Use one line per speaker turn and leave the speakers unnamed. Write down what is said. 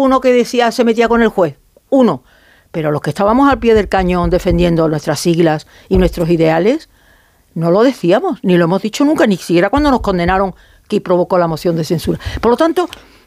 alguno que decía se metía con el juez, uno. Pero los que estábamos al pie del cañón defendiendo nuestras siglas y nuestros ideales, no lo decíamos, ni lo hemos dicho nunca, ni siquiera cuando nos condenaron que provocó la moción de censura. Por lo tanto,